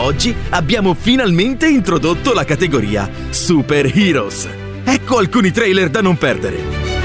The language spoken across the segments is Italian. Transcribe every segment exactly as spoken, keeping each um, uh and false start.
oggi abbiamo finalmente introdotto la categoria Super Heroes. Ecco alcuni trailer da non perdere.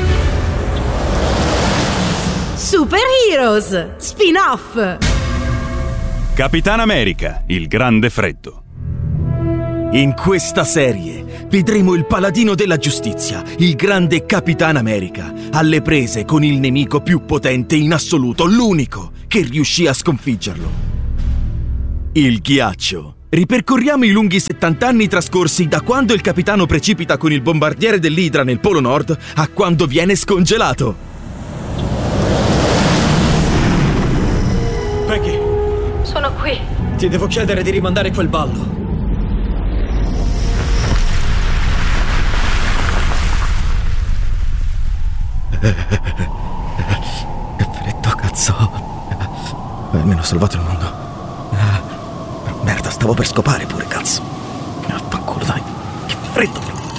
Super Heroes spin-off. Capitan America, il grande freddo. In questa serie vedremo il paladino della giustizia, il grande Capitan America, alle prese con il nemico più potente in assoluto, l'unico che riuscì a sconfiggerlo: il ghiaccio. Ripercorriamo i lunghi settanta anni trascorsi da quando il capitano precipita con il bombardiere dell'Idra nel Polo Nord a quando viene scongelato. Peggy, sono qui. ti devo chiedere di rimandare quel ballo. Che freddo, cazzo. Almeno ho salvato il mondo. Però merda, stavo per scopare pure, cazzo. Affanculo, dai. Che freddo.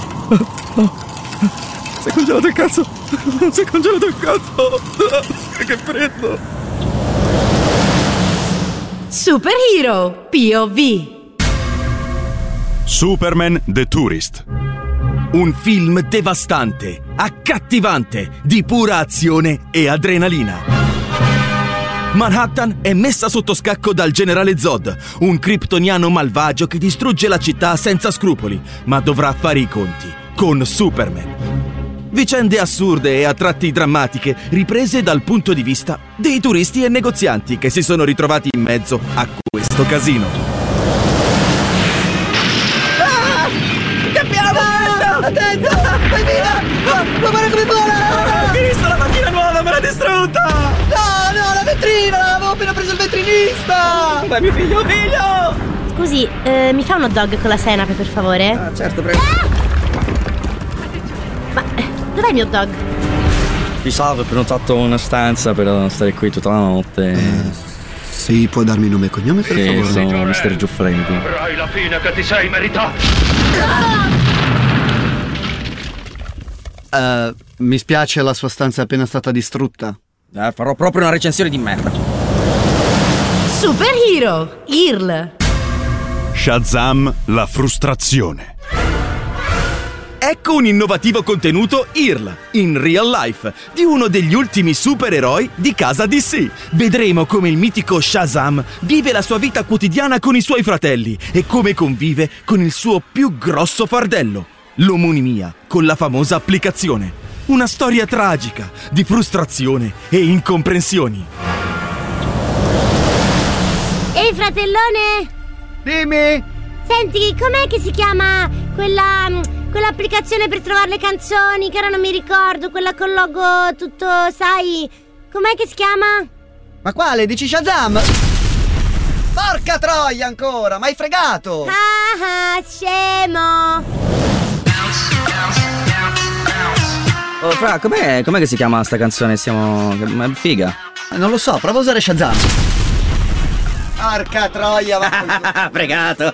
Si è congelato il cazzo. Si è congelato il cazzo. Che freddo. Super Hero P O V. Superman The Tourist. Un film devastante, accattivante, di pura azione e adrenalina. Manhattan è messa sotto scacco dal generale Zod, un kryptoniano malvagio che distrugge la città senza scrupoli, ma dovrà fare i conti con Superman. Vicende assurde e a tratti drammatiche, riprese dal punto di vista dei turisti e negozianti che si sono ritrovati in mezzo a questo casino. Attento! Vai via! Ma, ma guarda come vola! Ho visto la macchina nuova, me l'ha distrutta! No, no, la vetrina! Avevo appena preso il vetrinista! Dai, mio figlio, figlio! Scusi, eh, mi fa un hot dog con la senape, per favore? Ah, certo, prego. Ah! Ma eh, dov'è il mio hot dog? Ti salvo, ho prenotato una stanza per stare qui tutta la notte. Eh, sì, può darmi nome e cognome, per sì, favore? sono mister Giuffrendi. Avrai la fine che ti sei meritato! Ah! Uh, mi spiace, la sua stanza è appena stata distrutta. Eh, farò proprio una recensione di merda. Super Hero I R L. Shazam, la frustrazione. Ecco un innovativo contenuto I R L, in real life, di uno degli ultimi supereroi di casa D C. Vedremo come il mitico Shazam vive la sua vita quotidiana con i suoi fratelli e come convive con il suo più grosso fardello, l'omonimia con la famosa applicazione. Una storia tragica di frustrazione e incomprensioni. Ehi fratellone! Dimmi! Senti, com'è che si chiama quella... quell'applicazione per trovare le canzoni, che ora non mi ricordo, quella col logo tutto, sai... Com'è che si chiama? Ma quale? Dici Shazam? Porca troia ancora, m'hai fregato! Ah ah, scemo! Oh, fra, com'è, com'è che si chiama sta canzone? Siamo... è figa. Eh, non lo so, prova a usare Shazam. Porca troia, va. Fregato.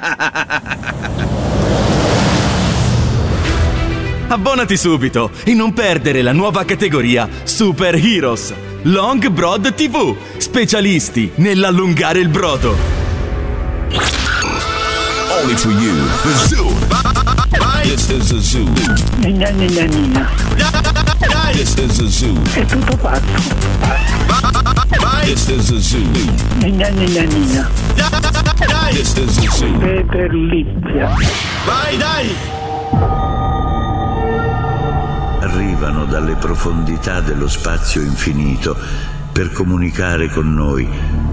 Abbonati subito e non perdere la nuova categoria Super Heroes Long Broad T V, specialisti nell'allungare il brodo. Only for you, the zoo. This is the zoo. Nina, nina, nina. This is the zoo. È tutto fatto. This is the zoo. Nina, nina, nina. This is the zoo. Peterlizia. Vai, dai! Arrivano dalle profondità dello spazio infinito per comunicare con noi.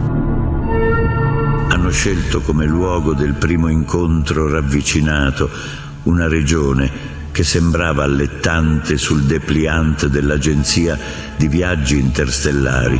Hanno scelto come luogo del primo incontro ravvicinato una regione che sembrava allettante sul dépliant dell'agenzia di viaggi interstellari.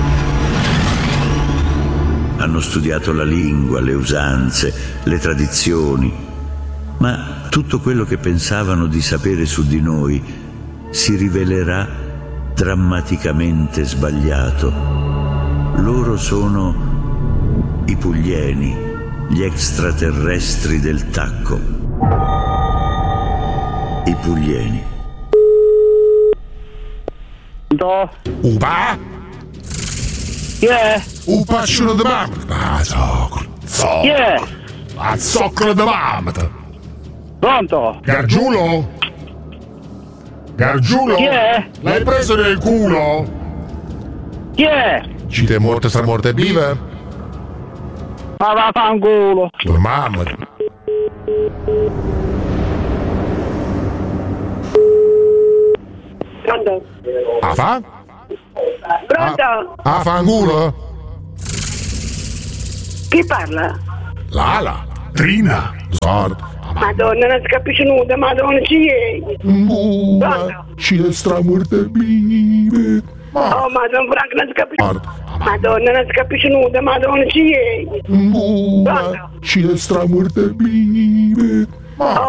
Hanno studiato la lingua, le usanze, le tradizioni, ma tutto quello che pensavano di sapere su di noi si rivelerà drammaticamente sbagliato. Loro sono i Puglieni, gli extraterrestri del tacco. I Puglieni. Do. Upa? Chi è? Upa sciuro de mamma. Ah, so. So. Chi è? A zoccolo di mamma. Pronto? Gargiulo? Gargiulo? Chi è? L'hai preso nel culo? Chi è? Ci te morte sta morte viva? Ma vaffanculo. Tua mamma. Pronto? A fa? Pronto? A, a fanculo? Chi parla? Lala, Trina, Zord. Madonna, non si capisce nulla, madonna, ci è. Pronto? Ci sta morte viva. Oh, madonna, Frank, non si capisce. Madonna, non si capisce nulla, madonna, ci è. Ci sta morte viva.